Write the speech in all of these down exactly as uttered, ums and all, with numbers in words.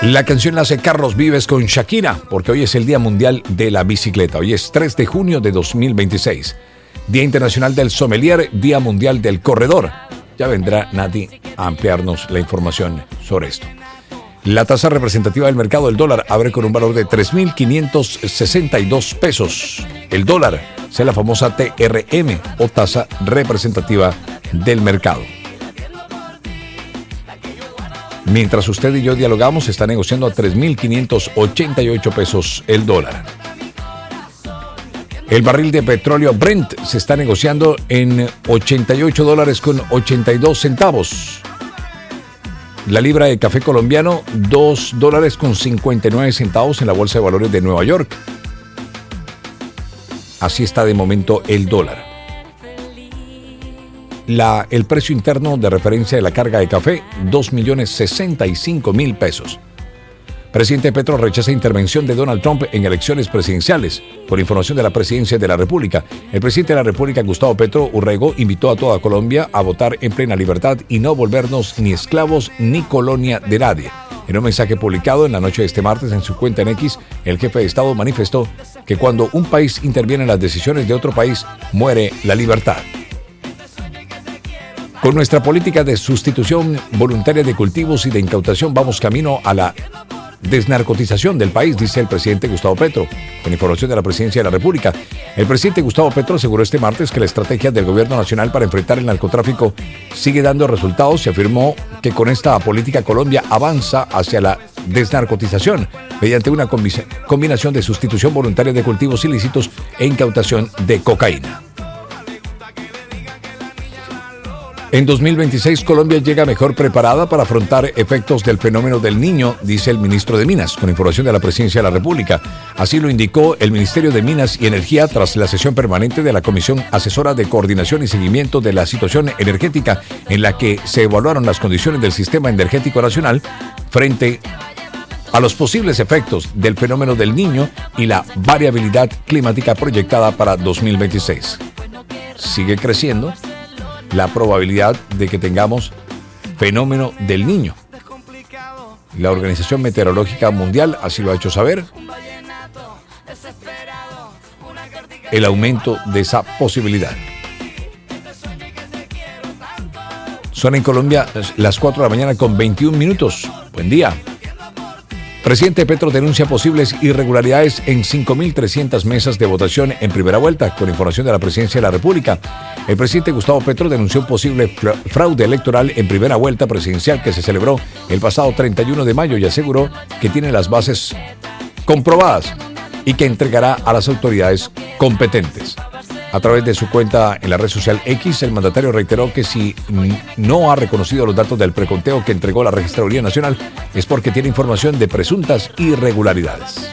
La canción la hace Carlos Vives con Shakira, porque hoy es el Día Mundial de la Bicicleta. Hoy es tres de junio de dos mil veintiséis. Día Internacional del Sommelier, Día Mundial del Corredor. Ya vendrá Nati a ampliarnos la información sobre esto. La tasa representativa del mercado del dólar abre con un valor de tres mil quinientos sesenta y dos pesos. El dólar es la famosa T R M o tasa representativa del mercado. Mientras usted y yo dialogamos, está negociando a tres mil quinientos ochenta y ocho pesos el dólar. El barril de petróleo Brent se está negociando en ochenta y ocho dólares con ochenta y dos centavos. La libra de café colombiano, dos dólares con cincuenta y nueve centavos en la Bolsa de Valores de Nueva York. Así está de momento el dólar. La, el precio interno de referencia de la carga de café, dos millones sesenta y cinco mil pesos. Presidente Petro rechaza intervención de Donald Trump en elecciones presidenciales. Por información de la Presidencia de la República, el presidente de la República, Gustavo Petro Urrego, invitó a toda Colombia a votar en plena libertad y no volvernos ni esclavos ni colonia de nadie. En un mensaje publicado en la noche de este martes en su cuenta en X, el jefe de Estado manifestó que cuando un país interviene en las decisiones de otro país, muere la libertad. Con nuestra política de sustitución voluntaria de cultivos y de incautación vamos camino a la desnarcotización del país, dice el presidente Gustavo Petro. Con información de la Presidencia de la República, el presidente Gustavo Petro aseguró este martes que la estrategia del gobierno nacional para enfrentar el narcotráfico sigue dando resultados y afirmó que con esta política Colombia avanza hacia la desnarcotización mediante una combinación de sustitución voluntaria de cultivos ilícitos e incautación de cocaína. En dos mil veintiséis, Colombia llega mejor preparada para afrontar efectos del fenómeno del Niño, dice el ministro de Minas, con información de la Presidencia de la República. Así lo indicó el Ministerio de Minas y Energía tras la sesión permanente de la Comisión Asesora de Coordinación y Seguimiento de la Situación Energética, en la que se evaluaron las condiciones del sistema energético nacional frente a los posibles efectos del fenómeno del Niño y la variabilidad climática proyectada para dos mil veintiséis. Sigue creciendo la probabilidad de que tengamos fenómeno del Niño. La Organización Meteorológica Mundial así lo ha hecho saber. El aumento de esa posibilidad. Son en Colombia las cuatro de la mañana con veintiún minutos. Buen día. Presidente Petro denuncia posibles irregularidades en cinco mil trescientas mesas de votación en primera vuelta. Con información de la Presidencia de la República, el presidente Gustavo Petro denunció un posible fraude electoral en primera vuelta presidencial que se celebró el pasado treinta y uno de mayo y aseguró que tiene las bases comprobadas y que entregará a las autoridades competentes. A través de su cuenta en la red social X, el mandatario reiteró que si no ha reconocido los datos del preconteo que entregó la Registraduría Nacional es porque tiene información de presuntas irregularidades.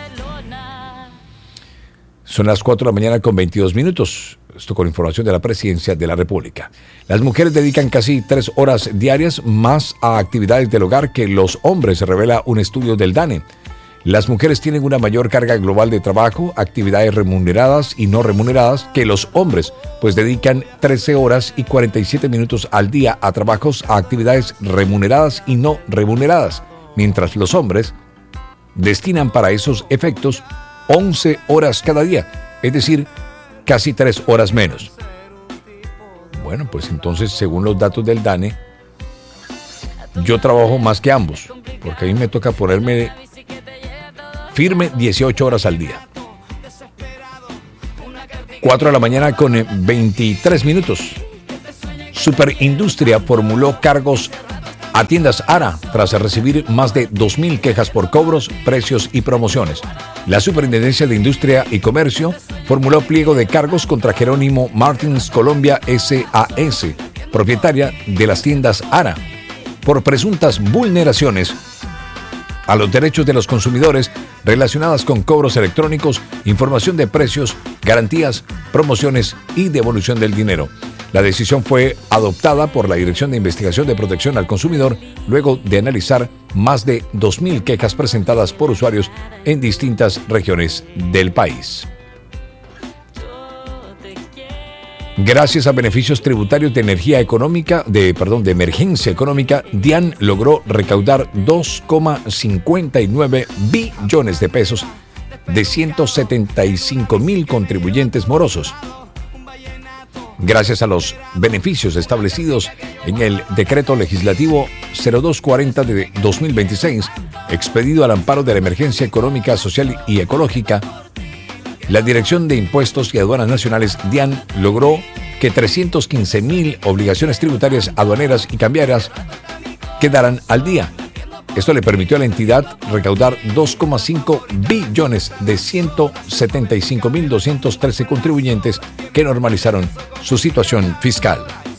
Son las cuatro de la mañana con veintidós minutos. Esto con información de la Presidencia de la República. Las mujeres dedican casi tres horas diarias más a actividades del hogar que los hombres, revela un estudio del DANE. Las mujeres tienen una mayor carga global de trabajo, actividades remuneradas y no remuneradas que los hombres, pues dedican trece horas y cuarenta y siete minutos al día a trabajos, a actividades remuneradas y no remuneradas, mientras los hombres destinan para esos efectos once horas cada día, es decir, casi tres horas menos. Bueno, pues entonces, según los datos del DANE, yo trabajo más que ambos, porque a mí me toca ponerme firme dieciocho horas al día. cuatro de la mañana con veintitrés minutos. Superindustria formuló cargos a tiendas ARA tras recibir más de dos mil quejas por cobros, precios y promociones. La Superintendencia de Industria y Comercio formuló pliego de cargos contra Jerónimo Martins Colombia S A S, propietaria de las tiendas ARA, por presuntas vulneraciones a los derechos de los consumidores relacionadas con cobros electrónicos, información de precios, garantías, promociones y devolución del dinero. La decisión fue adoptada por la Dirección de Investigación de Protección al Consumidor luego de analizar más de dos mil quejas presentadas por usuarios en distintas regiones del país. Gracias a beneficios tributarios de energía económica, de, perdón, de emergencia económica, DIAN logró recaudar dos coma cincuenta y nueve billones de pesos de ciento setenta y cinco mil contribuyentes morosos. Gracias a los beneficios establecidos en el Decreto Legislativo cero dos cuarenta de dos mil veintiséis, expedido al amparo de la emergencia económica, social y ecológica, la Dirección de Impuestos y Aduanas Nacionales, DIAN, logró que trescientas quince mil obligaciones tributarias, aduaneras y cambiarias quedaran al día. Esto le permitió a la entidad recaudar dos coma cinco billones de ciento setenta y cinco mil doscientos trece contribuyentes que normalizaron su situación fiscal.